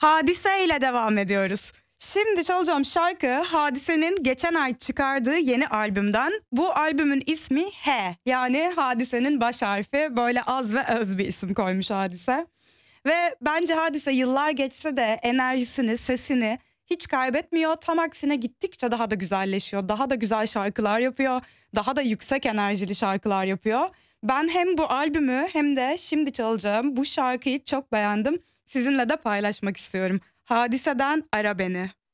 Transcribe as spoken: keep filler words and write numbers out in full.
Hadise ile devam ediyoruz. Şimdi çalacağım şarkı Hadise'nin geçen ay çıkardığı yeni albümden. Bu albümün ismi H. Yani Hadise'nin baş harfi. Böyle az ve öz bir isim koymuş Hadise. Ve bence Hadise yıllar geçse de enerjisini, sesini hiç kaybetmiyor. Tam aksine gittikçe daha da güzelleşiyor. Daha da güzel şarkılar yapıyor. Daha da yüksek enerjili şarkılar yapıyor. Ben hem bu albümü hem de şimdi çalacağım bu şarkıyı çok beğendim. Sizinle de paylaşmak istiyorum. Hadise'den Ara Beni.